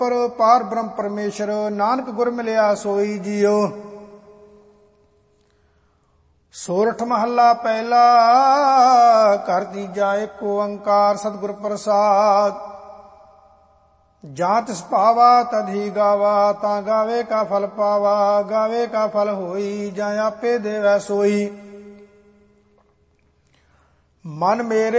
ਪਰ ਪਾਰ ਬ੍ਰਹਮ ਪਰਮੇਸ਼ਰ, ਨਾਨਕ ਗੁਰ ਮਿਲਿਆ ਸੋਈ ਜੀਓ। ਸੋਰਠ ਮਹੱਲਾ ਪਹਿਲਾ। ਘਰ ਤੀਜਾ ਏਕ ਓੰਕਾਰ ਸਤਿਗੁਰ ਪ੍ਰਸਾਦ। ਜਾਂ ਤਿਸ ਭਾਵਾ ਤਧੀ ਗਾਵਾ, ਤਾਂ ਗਾਵੇ ਕਾ ਫਲ ਪਾਵਾ। ਗਾਵੇ ਕਾ ਫਲ ਹੋਈ, ਜਾਂ ਆਪੇ ਦੇਵੈ ਸੋਈ। ਮਨ ਮੇਰੇ